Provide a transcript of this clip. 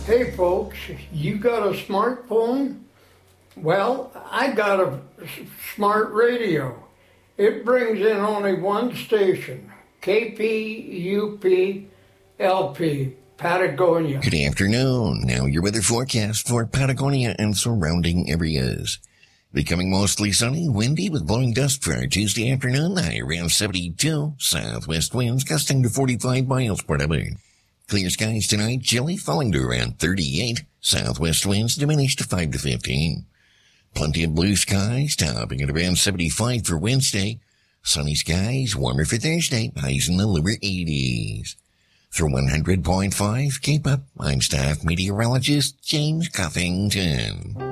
Hey folks, you got a smartphone? Well, I got a smart radio. It brings in only one station, KPUP LP, Patagonia. Good afternoon. Now your weather forecast for Patagonia and surrounding areas. Becoming mostly sunny, windy with blowing dust for Tuesday afternoon, high around 72, southwest winds gusting to 45 miles per hour. Clear skies tonight, chilly, falling to around 38. Southwest winds diminished to 5 to 15. Plenty of blue skies, topping at around 75 for Wednesday. Sunny skies, warmer for Thursday, highs in the lower 80s. For 100.5 Cape Up, I'm staff meteorologist James Cuffington.